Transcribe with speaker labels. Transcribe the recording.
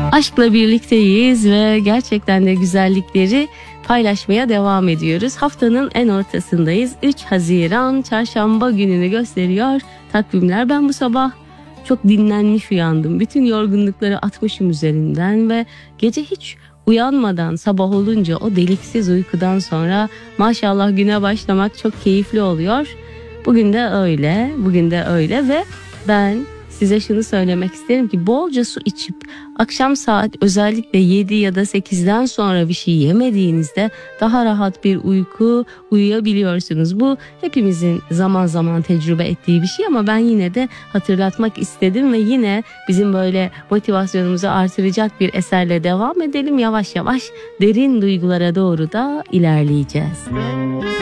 Speaker 1: Aşkla birlikteyiz ve gerçekten de güzellikleri paylaşmaya devam ediyoruz. Haftanın en ortasındayız. 3 Haziran çarşamba gününü gösteriyor takvimler. Ben bu sabah çok dinlenmiş uyandım. Bütün yorgunlukları atmışım üzerinden ve gece hiç uyanmadan sabah olunca o deliksiz uykudan sonra maşallah güne başlamak çok keyifli oluyor. Bugün de öyle ve ben size şunu söylemek isterim ki bolca su içip akşam saat özellikle 7 ya da 8'den sonra bir şey yemediğinizde daha rahat bir uyku uyuyabiliyorsunuz. Bu hepimizin zaman zaman tecrübe ettiği bir şey ama ben yine de hatırlatmak istedim ve yine bizim böyle motivasyonumuzu artıracak bir eserle devam edelim. Yavaş yavaş derin duygulara doğru da ilerleyeceğiz.